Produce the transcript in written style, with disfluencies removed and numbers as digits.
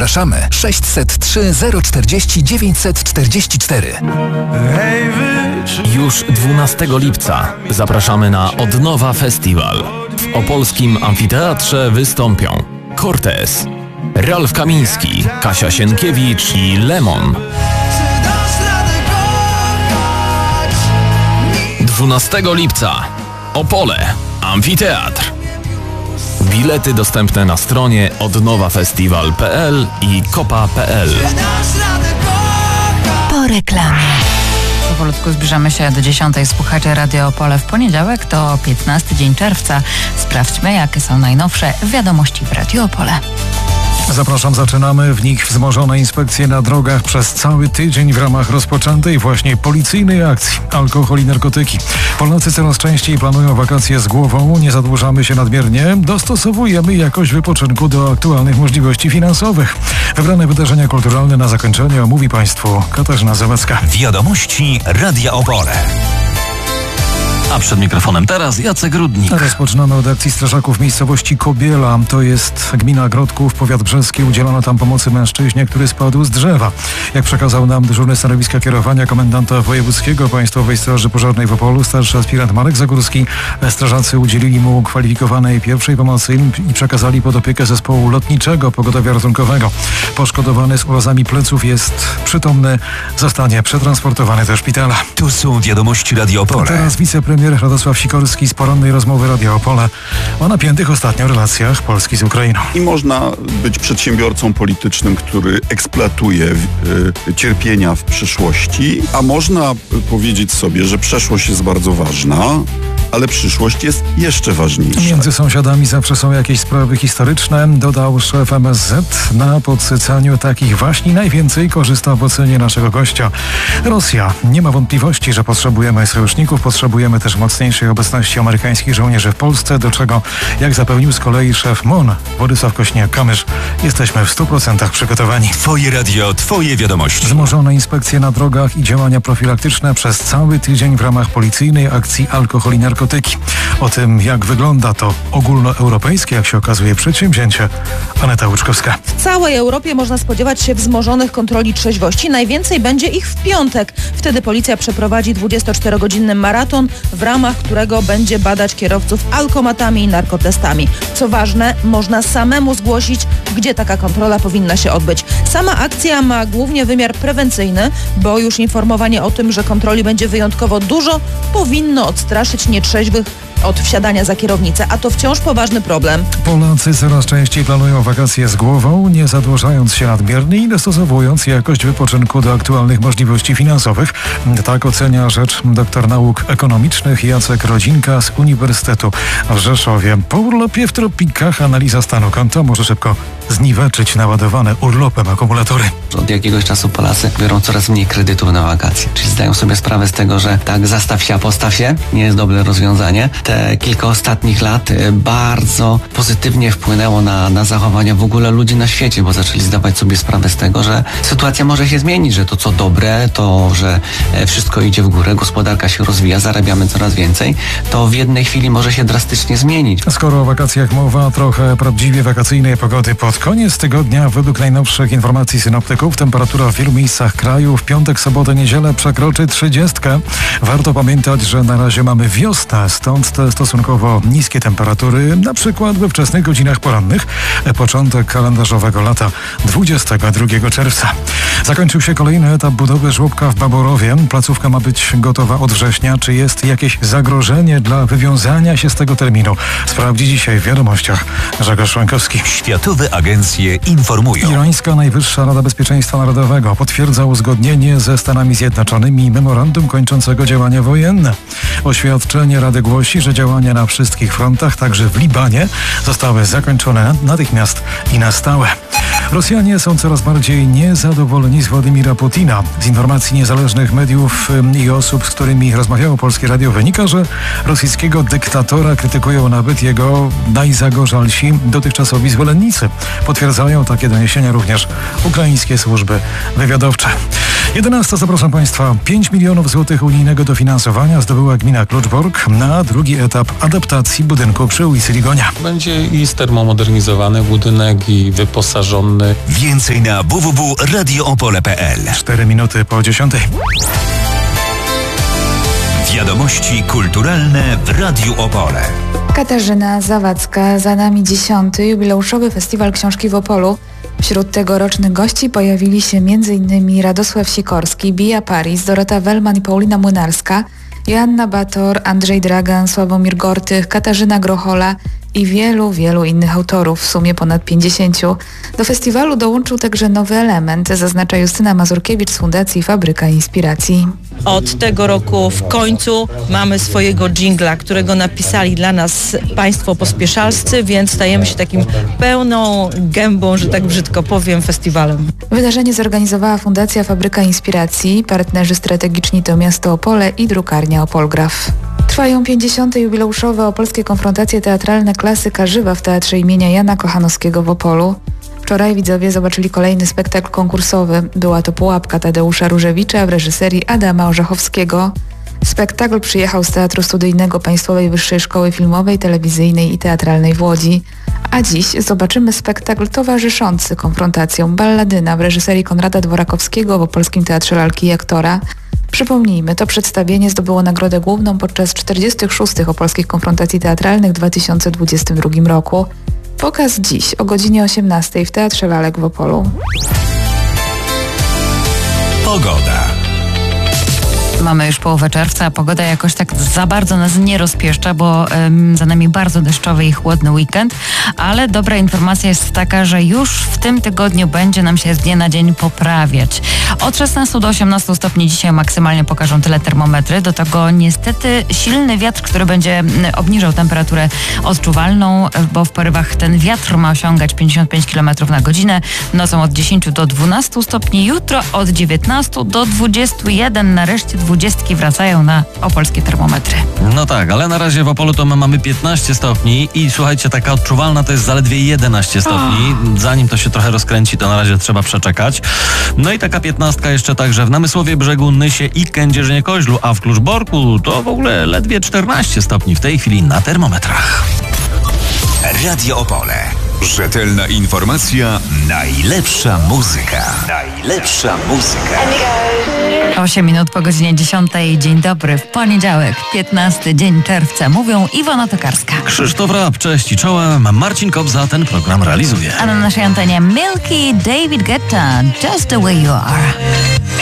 Zapraszamy. 603 040 944. Już 12 lipca zapraszamy na Odnowa Festiwal. W opolskim amfiteatrze wystąpią Cortez, Ralf Kamiński, Kasia Sienkiewicz i Lemon. 12 lipca Opole, amfiteatr. Bilety dostępne na stronie odnowafestiwal.pl i kopa.pl. Po reklamie. Powolutku zbliżamy się do 10. Słuchacze Radio Opole w poniedziałek, to 15 dzień czerwca. Sprawdźmy, jakie są najnowsze wiadomości w Radio Opole. Zapraszam, zaczynamy. W nich wzmożone inspekcje na drogach przez cały tydzień w ramach rozpoczętej właśnie policyjnej akcji Alkohol i narkotyki. Polacy coraz częściej planują wakacje z głową, nie zadłużamy się nadmiernie, dostosowujemy jakość wypoczynku do aktualnych możliwości finansowych. Wybrane wydarzenia kulturalne na zakończenie omówi Państwu Katarzyna Zawadzka. Wiadomości Radia Opole. A przed mikrofonem teraz Jacek Rudnik. Rozpoczynamy od akcji strażaków w miejscowości Kobiela. To jest gmina Grodków, powiat brzeski. Udzielono tam pomocy mężczyźnie, który spadł z drzewa. Jak przekazał nam dyżurny stanowiska kierowania komendanta wojewódzkiego Państwowej Straży Pożarnej w Opolu, starszy aspirant Marek Zagórski, strażacy udzielili mu kwalifikowanej pierwszej pomocy i przekazali pod opiekę zespołu lotniczego pogotowia ratunkowego. Poszkodowany z urazami pleców jest przytomny, zostanie przetransportowany do szpitala. Tu są wiadomości Radia Opole. Teraz wicepremier Radosław Sikorski z porannej rozmowy Radia Opole o napiętych ostatnio relacjach Polski z Ukrainą. I można być przedsiębiorcą politycznym, który eksploatuje cierpienia w przyszłości, a można powiedzieć sobie, że przeszłość jest bardzo ważna, ale przyszłość jest jeszcze ważniejsza. Między sąsiadami zawsze są jakieś sprawy historyczne, dodał szef MSZ. Na podsycaniu takich waśni najwięcej korzysta w ocenie naszego gościa Rosja. Nie ma wątpliwości, że potrzebujemy sojuszników, potrzebujemy też mocniejszej obecności amerykańskich żołnierzy w Polsce, do czego, jak zapewnił z kolei szef MON Władysław Kośniak-Kamysz, jesteśmy w 100% przygotowani. Twoje radio, twoje wiadomości. Wzmożone inspekcje na drogach i działania profilaktyczne przez cały tydzień w ramach policyjnej akcji Alkohol i narkotyki. O tym, jak wygląda to ogólnoeuropejskie, jak się okazuje, przedsięwzięcie, Aneta Łuczkowska. W całej Europie można spodziewać się wzmożonych kontroli trzeźwości. Najwięcej będzie ich w piątek. Wtedy policja przeprowadzi 24-godzinny maraton, w ramach którego będzie badać kierowców alkomatami i narkotestami. Co ważne, można samemu zgłosić, gdzie taka kontrola powinna się odbyć. Sama akcja ma głównie wymiar prewencyjny, bo już informowanie o tym, że kontroli będzie wyjątkowo dużo, powinno odstraszyć nietrzeźwych od wsiadania za kierownicę, a to wciąż poważny problem. Polacy coraz częściej planują wakacje z głową, nie zadłużając się nadmiernie i dostosowując jakość wypoczynku do aktualnych możliwości finansowych. Tak ocenia rzecz doktor nauk ekonomicznych Jacek Rodzinka z Uniwersytetu w Rzeszowie. Po urlopie w tropikach analiza stanu konta może szybko zniweczyć naładowane urlopem akumulatory. Od jakiegoś czasu Polacy biorą coraz mniej kredytów na wakacje, czyli zdają sobie sprawę z tego, że tak zastaw się, a postaw się nie jest dobre rozwiązanie. Te kilka ostatnich lat bardzo pozytywnie wpłynęło na zachowania w ogóle ludzi na świecie, bo zaczęli zdawać sobie sprawę z tego, że sytuacja może się zmienić, że to co dobre, to że wszystko idzie w górę, gospodarka się rozwija, zarabiamy coraz więcej, to w jednej chwili może się drastycznie zmienić. Skoro o wakacjach mowa, trochę prawdziwie wakacyjnej pogody. Pod koniec tygodnia, według najnowszych informacji synoptyków, temperatura w wielu miejscach kraju w piątek, sobotę, niedzielę przekroczy 30. Warto pamiętać, że na razie mamy wiosnę, stąd te stosunkowo niskie temperatury, na przykład we wczesnych godzinach porannych. Początek kalendarzowego lata 22 czerwca. Zakończył się kolejny etap budowy żłobka w Baborowie. Placówka ma być gotowa od września. Czy jest jakieś zagrożenie dla wywiązania się z tego terminu? Sprawdzi dzisiaj w wiadomościach Grzegorz Szłankowski. Światowe agencje informują. Irańska Najwyższa Rada Bezpieczeństwa Narodowego potwierdza uzgodnienie ze Stanami Zjednoczonymi memorandum kończącego działania wojenne. Oświadczenie Rady głosi, że działania na wszystkich frontach, także w Libanie, zostały zakończone natychmiast i na stałe. Rosjanie są coraz bardziej niezadowoleni z Władimira Putina. Z informacji niezależnych mediów i osób, z którymi rozmawiało Polskie Radio, wynika, że rosyjskiego dyktatora krytykują nawet jego najzagorzalsi dotychczasowi zwolennicy. Potwierdzają takie doniesienia również ukraińskie służby wywiadowcze. 11. Zapraszam Państwa. 5 milionów złotych unijnego dofinansowania zdobyła gmina Kluczbork na drugi etap adaptacji budynku przy ulicy Ligonia. Będzie i termomodernizowany budynek, i wyposażony. Więcej na www.radioopole.pl. 4 minuty po 10. Wiadomości kulturalne w Radiu Opole. Katarzyna Zawadzka, za nami 10. jubileuszowy Festiwal Książki w Opolu. Wśród tegorocznych gości pojawili się m.in. Radosław Sikorski, Bia Paris, Dorota Wellman i Paulina Młynarska, Joanna Bator, Andrzej Dragan, Sławomir Gortych, Katarzyna Grochola i wielu innych autorów, w sumie ponad 50. Do festiwalu dołączył także nowy element, zaznacza Justyna Mazurkiewicz z Fundacji Fabryka Inspiracji. Od tego roku w końcu mamy swojego dżingla, którego napisali dla nas państwo pospieszalscy, więc stajemy się takim pełną gębą, że tak brzydko powiem, festiwalem. Wydarzenie zorganizowała Fundacja Fabryka Inspiracji, partnerzy strategiczni to Miasto Opole i drukarnia Opolgraf. Trwają 50. jubileuszowe opolskie konfrontacje teatralne Klasyka żywa w Teatrze imienia Jana Kochanowskiego w Opolu. Wczoraj widzowie zobaczyli kolejny spektakl konkursowy. Była to Pułapka Tadeusza Różewicza w reżyserii Adama Orzechowskiego. Spektakl przyjechał z Teatru Studyjnego Państwowej Wyższej Szkoły Filmowej, Telewizyjnej i Teatralnej w Łodzi. A dziś zobaczymy spektakl towarzyszący konfrontacjom Balladyna w reżyserii Konrada Dworakowskiego w Opolskim Teatrze Lalki i Aktora. Przypomnijmy, to przedstawienie zdobyło nagrodę główną podczas 46. Opolskich Konfrontacji Teatralnych w 2022 roku. Pokaz dziś o godzinie 18 w Teatrze Lalek w Opolu. Pogoda. Mamy już połowę czerwca, a pogoda jakoś tak za bardzo nas nie rozpieszcza, bo za nami bardzo deszczowy i chłodny weekend, ale dobra informacja jest taka, że już w tym tygodniu będzie nam się z dnia na dzień poprawiać. Od 16 do 18 stopni dzisiaj maksymalnie pokażą tyle termometry. Do tego niestety silny wiatr, który będzie obniżał temperaturę odczuwalną, bo w porywach ten wiatr ma osiągać 55 km na godzinę. Nocą od 10 do 12 stopni, jutro od 19 do 21. Nareszcie 20 wracają na opolskie termometry. No tak, ale na razie w Opolu to my mamy 15 stopni i słuchajcie, taka odczuwalna to jest zaledwie 11 stopni. Zanim to się trochę rozkręci, to na razie trzeba przeczekać. No i taka 15 jeszcze także w Namysłowie Brzegu, Nysie i Kędzierzynie-Koźlu, a w Kluczborku to w ogóle ledwie 14 stopni w tej chwili na termometrach. Radio Opole. Rzetelna informacja, najlepsza muzyka. Najlepsza muzyka. 8 minut po godzinie 10. Dzień dobry. W poniedziałek, 15 dzień czerwca. Mówią Iwona Tokarska, Krzysztof Rap, cześć i czołem. Marcin Kobza ten program realizuje. a na naszej antenie Milky, David Guetta, Just the Way You Are.